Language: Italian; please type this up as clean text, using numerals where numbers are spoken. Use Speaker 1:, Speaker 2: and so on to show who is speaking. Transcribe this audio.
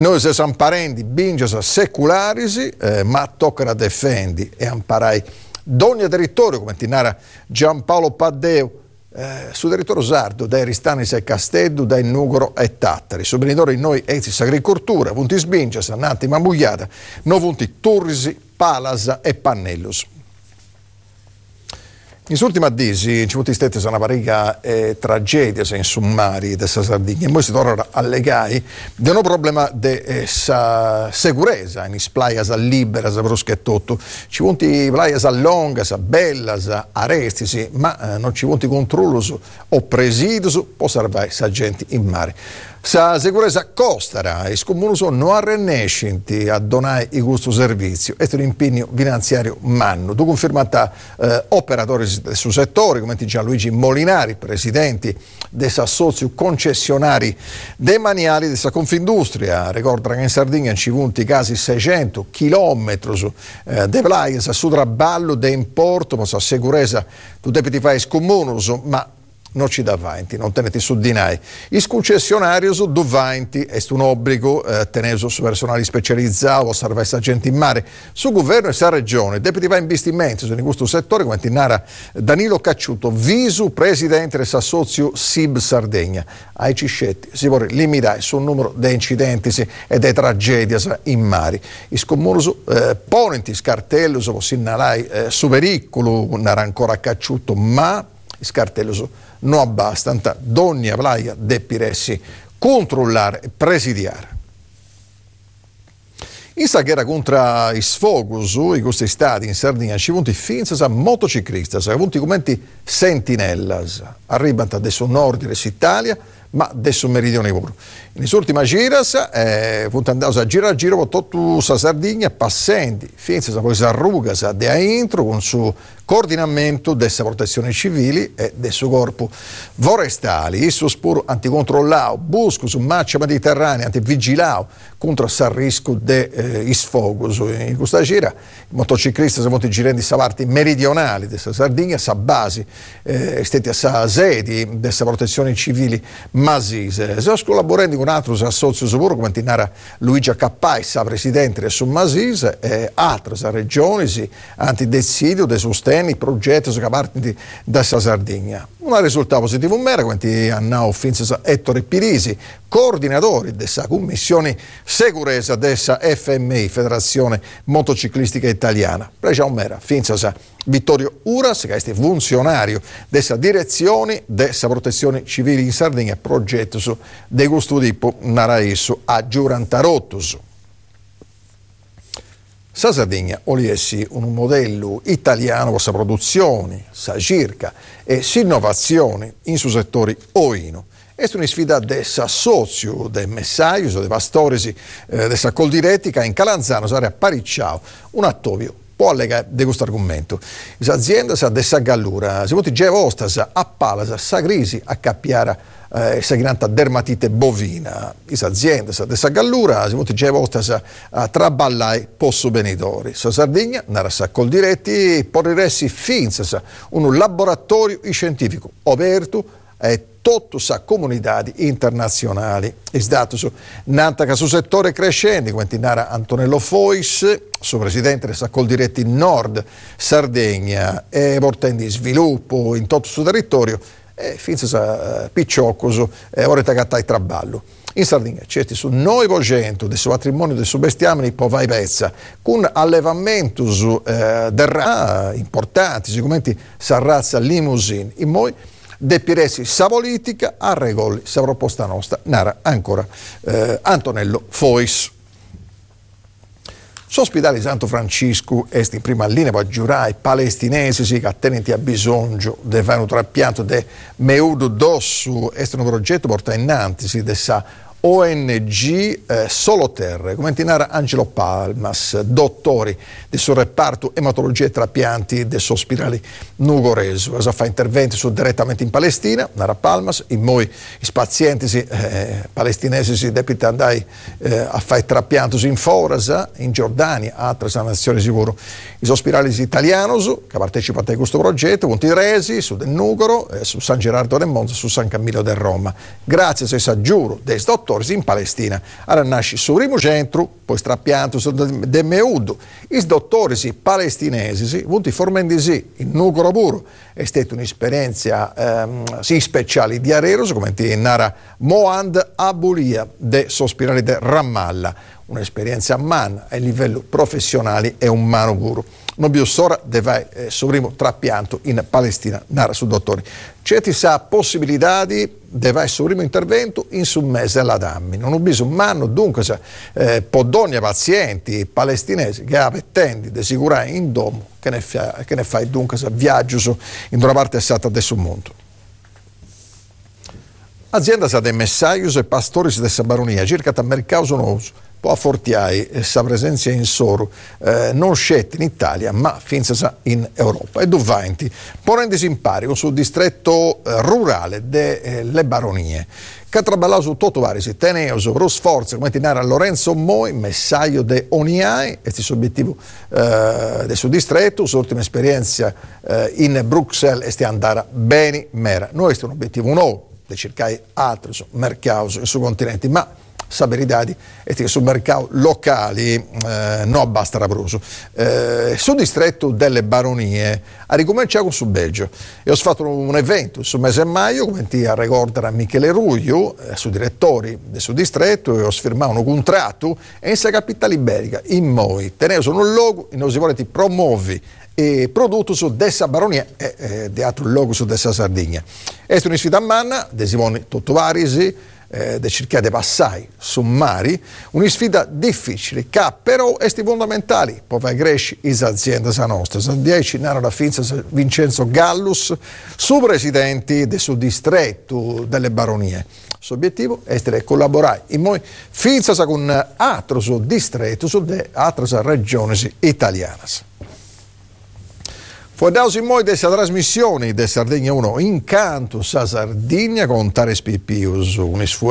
Speaker 1: Noi siamo parenti, binges secularisi, ma tocca difendi e amparai d'ogni territorio, come tinara Giampaolo Paddeo, sul territorio sardo, dai Ristanis e Castello, dai Nugoro e Tattari. Sobbenitori noi ezis agricoltura, punti sbinges, nati mamugliata, no punti turrisi, palasa e pannellus. In ultima disi, ci sono state una pariga tragedie in summari della Sardegna e poi si torna a legare di un problema di sicurezza in playas liberas brusche e tutto. Ci sono playas longas, bellas, arresti, ma non ci sono controlli o presidi per salvare la gente in mare. Sa sicurezza costara e scomuno non arrennescenti a donare i questo servizio. È un impegno finanziario manno. Tu confermata operatori del suo settore, come Gianluigi Molinari, presidenti dell'assozio concessionari demaniali della Confindustria. Ricorda che in Sardegna ci sono quasi 600 chilometri di playas a sudraballo di importo, ma sa sicurezza tu devi fare scomuno, ma non ci davanti, non tenete su di noi. I concessionari davanti è un obbligo teneso su personale specializzato o salvare la gente in mare. Su governo e sa regione deve fare investimenti in questo settore, come tinara Danilo Cacciuto, visu presidente dell'assozio SIB Sardegna. Ai ciscetti si vuole limitare sul numero di incidenti e di tragedie in mare. I scomuni ponenti scartelli o segnalare su pericolo, non era ancora Cacciuto, ma i scartelli non abbastanza, ogni playa deppiressi controllare e presidiare. In sta guerra contro i sfogos, in questi stati in Sardegna ci sono finze motociclisti, ci sono commenti sentinellas, arrivano adesso nord dell'Italia, ma adesso meridione pure. In ultima giras, andando a giro per tutta la Sardegna, passando, finze poi si arruga di intro con il suo coordinamento della protezione civile e del suo corpo forestale. Il suo spuro anticontrollato, busco su macchia mediterranea, antivigilato contro il rischio di sfogo. In questa gira, i motociclisti sono girando in parte meridionale della Sardegna, sa base, stati a sedi della protezione civile masise. Stiamo collaborando con altri associ sicuro come Tinara Luigi Cappai, presidente del Masise, e altre regioni antidecidio dei sosteni progetti che partono da Sardegna. Un risultato positivo mera come hanno finito Ettore Pirisi, coordinatori della commissione sicurezza della FMI, Federazione Motociclistica Italiana. Pregia un mera, finito Vittorio Uras, che è funzionario della direzione della protezione civile in Sardegna, progetto di questo tipo naraisso a Giurantarottus. Sa Sardegna oliessi un modello italiano con sa produzione, sa circa e sa innovazione in su settori oino. È una sfida del socio, del messaggio, dei pastori della Coldiretica in Calanzano, area Paricciao, un attovio può allegare di questo argomento. L'azienda sa dessa gallura, si molti già vostra a pala, sa crisi a cappiare sa chiamata dermatite bovina. L'azienda sa dessa gallura, si molti già vostra a traballare posso benitori. Sa Sardegna, nara sa Coldiretti, porriresti finza un laboratorio scientifico aperto e tutta sa comunità internazionali. I dati su nata che su settore crescente, come tinara Antonello Fois, suo presidente della Coldiretti Nord Sardegna, e portando sviluppo in tutto il suo territorio, e finza picciocoso, e ora tagattai traballo. In Sardegna c'è su 9% del suo patrimonio, del suo bestiame, poi vai pezza, con allevamenti importanti, sicuramente sa razza limousine, in moi depiresi sa politica a regoli sa proposta nostra nara ancora Antonello Fois. L'ospedale di Santo Francisco è in prima linea per giurare i palestinesi che attenenti a bisogno di fare un trapianto di meudo d'osso. È un progetto portato innanzi dessa ONG Solo Terre, come tinara Angelo Palmas, dottori del suo reparto ematologia e trapianti dell'ospedale Nugoreso. Fa interventi direttamente in Palestina, Nara Palmas, in moi i pazienti palestinesi si devono andare a fare trapianti in Forasa, in Giordania, altre nazioni sicuro. I ospedali italiani che partecipano a questo progetto, Montiresi, su del Nugoro, su San Gerardo del Monza, su San Camillo del Roma. Grazie a Giuro, dei dottori dottori in Palestina. Ora nasce sul primo centro, poi strappianto de Meudo. I dottori palestinesi, avuti formendisi in nucleo puro, è stata un'esperienza speciale di Areros, come ti narra Moand Abulia, de Sospirali de Ramallah. Un'esperienza man a livello professionale e umano puro. Non più sora deve sovrimo trapianto in Palestina, narra su dottori. C'è sa possibilità di deve sovrimo intervento in su mese alla dammi. Non ho bisogno manno, dunque può donne pazienti palestinesi che attendi di sicurare in domo che ne fai dunque viaggio in una parte stata del suo mondo. Azienda sa dei messaggi e pastori della baronia circa da mercato nuovo. Può affortiare sa presenza in Soro, non scelta in Italia, ma finza in Europa. E doventi, ponendosi in pari sul distretto rurale delle baronie, che ha traballato su tutto vari, si teneo, lo sforzo, come ti narra Lorenzo Moi, messaggio de Oniai, questo è l'obiettivo del suo distretto, l'ultima esperienza in Bruxelles è andare bene, mera. Noi questo è un obiettivo nuovo, di cercare altri mercati sul continente, ma la verità è che sul mercato locali non basta rabroso. Sul distretto delle baronie ha ricominciato su Belgio e ho fatto un evento sul mese di maggio, come ti ricordare Michele Ruglio, su direttori del suo distretto, e ho firmato un contratto in sa capitale iberica, in Moi. Tenere su un logo, in si vuole ti promuovi e prodotto su dessa baronia e di altro logo su dessa Sardegna. È una sfida a manna, desimoni tutto varisi, di cercare di passare su mari, una sfida difficile, che però è fondamentale, poi vai cresci le aziende nostre. Sono 10 narra la finza Vincenzo Gallus, su presidenti del suo distretto delle baronie. Il suo obiettivo è collaborare in noi finza con altri suo distretto, su altre regioni italiane. Fuori in moi dessa trasmissioni di Sardegna 1 Incanto sa Sardegna con Tares Pippius, un